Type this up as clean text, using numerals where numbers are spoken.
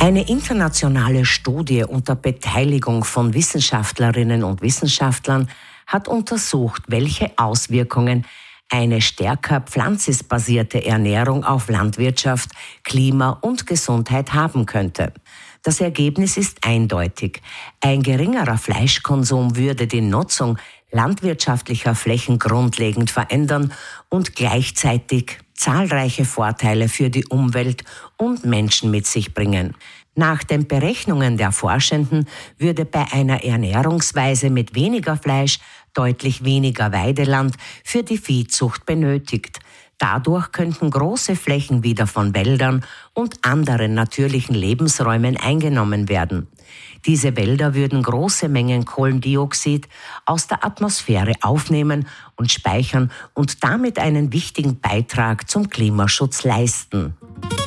Eine internationale Studie unter Beteiligung von Wissenschaftlerinnen und Wissenschaftlern hat untersucht, welche Auswirkungen eine stärker pflanzenbasierte Ernährung auf Landwirtschaft, Klima und Gesundheit haben könnte. Das Ergebnis ist eindeutig. Ein geringerer Fleischkonsum würde die Nutzung landwirtschaftlicher Flächen grundlegend verändern und gleichzeitig zahlreiche Vorteile für die Umwelt und Menschen mit sich bringen. Nach den Berechnungen der Forschenden würde bei einer Ernährungsweise mit weniger Fleisch deutlich weniger Weideland für die Viehzucht benötigt. Dadurch könnten große Flächen wieder von Wäldern und anderen natürlichen Lebensräumen eingenommen werden. Diese Wälder würden große Mengen Kohlendioxid aus der Atmosphäre aufnehmen und speichern und damit einen wichtigen Beitrag zum Klimaschutz leisten.